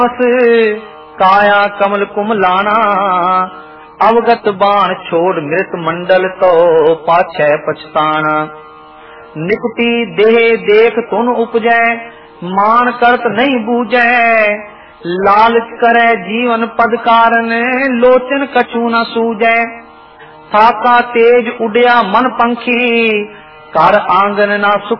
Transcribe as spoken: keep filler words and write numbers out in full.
काया कमल कुमलाना, अवगत बाण छोड़ मृत मंडल तो पाछे पछताना। निकुटी देह देख तुन उपजै, मान करत नहीं बूझै। लालच करे जीवन पद कारण, लोचन कछु न सूझै। थाका तेज उड़िया मन पंखी, कर आंगन ना सुख